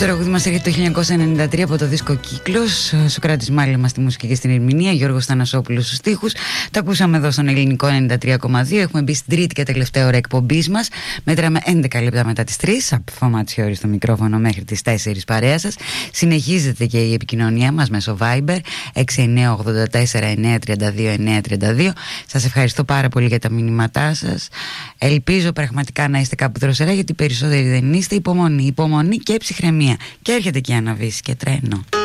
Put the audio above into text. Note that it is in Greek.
τραγούδι μας έρχεται το 1993 από το δίσκο Κύκλος. Σωκράτης Μάλεμα στη μουσική και στην ερμηνεία, Γιώργος Θανασόπουλος στους στίχους. Τα ακούσαμε εδώ στον ελληνικό 93,2. Έχουμε μπει στην τρίτη και τελευταία ώρα εκπομπής μας. Μέτραμε 11 λεπτά μετά τις 3. Από Φωματιώρη στο μικρόφωνο μέχρι τις 4 παρέα σας. Συνεχίζεται και η επικοινωνία μας μέσω Viber 6984-932-932. Σας ευχαριστώ πάρα πολύ για τα μηνύματά σας. Ελπίζω πραγματικά να είστε κάπου δροσερά, γιατί περισσότεροι δεν είστε. Υπομονή και ψυχραιμία. Και έρχεται και η Αναβίση και τρένο.